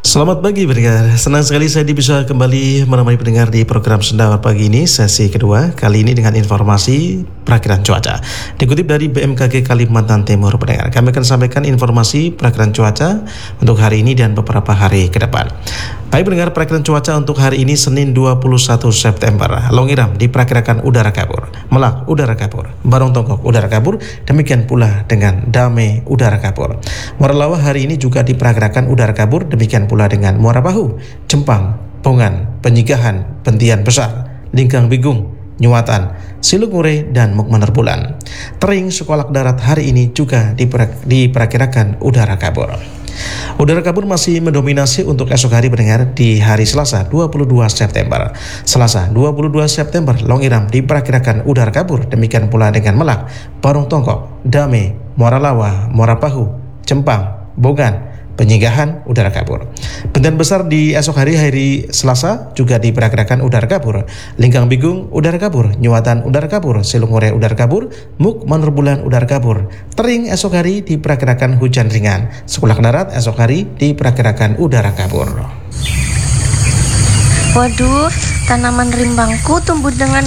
Selamat pagi pendengar, senang sekali saya bisa kembali menemani pendengar di program Sendawar Pagi ini, sesi kedua, kali ini dengan informasi perakiraan cuaca. Dikutip dari BMKG Kalimantan Timur pendengar, kami akan sampaikan informasi perakiraan cuaca untuk hari ini dan beberapa hari ke depan. Baik pendengar, perakiraan cuaca untuk hari ini Senin 21 September, Longiram diperkirakan udara kabur, Melak udara kabur, Barong Tongkok udara kabur, demikian pula dengan Dame udara kabur. Morelawa hari ini juga diperkirakan udara kabur, demikian pula dengan Muara Bahu, Cempang, Pongan, Penyigahan, Pentian Besar, Lingkang Bigung, Nyuwatan, Siluk Mure, dan Mukmaner Bulan. Tering Sekolak Darat hari ini juga diperkirakan udara kabur. Udara kabur masih mendominasi untuk esok hari pendengar di hari Selasa 22 September. Selasa 22 September, Longiram diperkirakan udara kabur, demikian pula dengan Melak, Barong Tongkok, Dame, Muara Lawa, Muara Bahu, Cempang, Bogan, Penyigahan udara kabur. Pentian Besar di esok hari Selasa juga diperkirakan udara kabur. Lingkang Bigung udara kabur, Nyuwatan udara kabur, Siluk Mure udara kabur, Mukmaner Bulan udara kabur. Tering esok hari diperkirakan hujan ringan. Sekolah Darat esok hari diperkirakan udara kabur. Waduh, tanaman rimbangku tumbuh dengan